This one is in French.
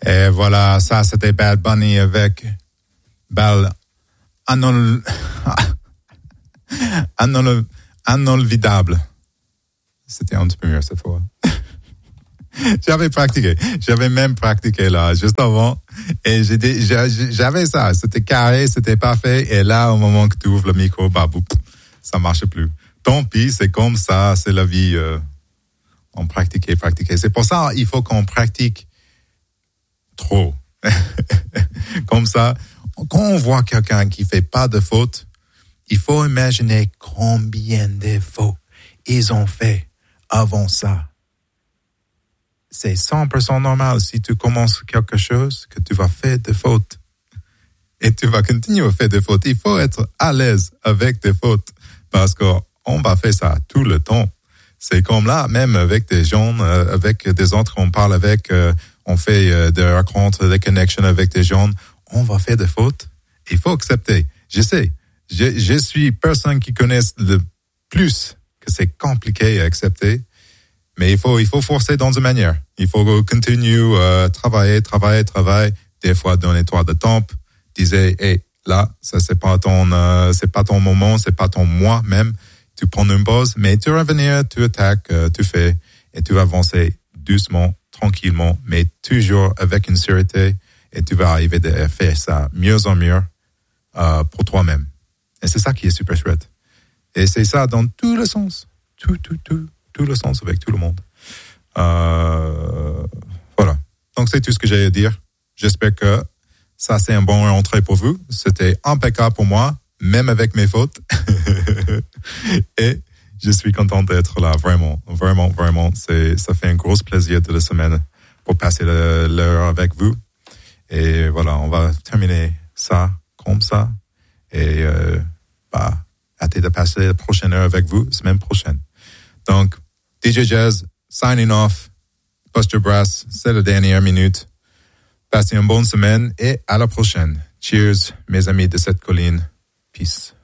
Et voilà, ça c'était Bad Bunny avec Belle Inolvidable. C'était un petit peu mieux cette fois. J'avais même pratiqué là, juste avant. Et j'avais ça, c'était carré, c'était parfait. Et là, au moment que tu ouvres le micro, bah, boum, ça marche plus. Tant pis, c'est comme ça, c'est la vie. On pratiquait. C'est pour ça, il faut qu'on pratique trop. Comme ça, quand on voit quelqu'un qui fait pas de faute, il faut imaginer combien de fautes ils ont fait avant ça. C'est 100% normal si tu commences quelque chose que tu vas faire des fautes. Et tu vas continuer à faire des fautes. Il faut être à l'aise avec des fautes parce qu'on va faire ça tout le temps. C'est comme là, même avec des gens, avec des autres qu'on parle avec, on fait des rencontres, des connexions avec des gens, on va faire des fautes. Il faut accepter. Je sais, je suis personne qui connaît le plus que c'est compliqué à accepter. Mais il faut forcer dans une manière. Il faut continuer travailler. Des fois, donner-toi de temps. Disais, hey, là, ça c'est pas ton moment, c'est pas ton moi même. Tu prends une pause, mais tu reviens, tu attaques, tu fais, et tu vas avancer doucement, tranquillement, mais toujours avec une sûreté, et tu vas arriver à faire ça mieux en mieux pour toi-même. Et c'est ça qui est super chouette. Et c'est ça dans tous les sens. Tout le sens avec tout le monde. Voilà. Donc, c'est tout ce que j'ai à dire. J'espère que ça, c'est un bon entrée pour vous. C'était impeccable pour moi, même avec mes fautes. Et je suis content d'être là, vraiment. Ça fait un gros plaisir de la semaine pour passer l'heure avec vous. Et voilà, on va terminer ça comme ça. Et hâte de passer la prochaine heure avec vous, semaine prochaine. Donc, DJ Jazz, signing off. Buster Brass, c'est la dernière minute. Passez une bonne semaine et à la prochaine. Cheers, mes amis de cette colline. Peace.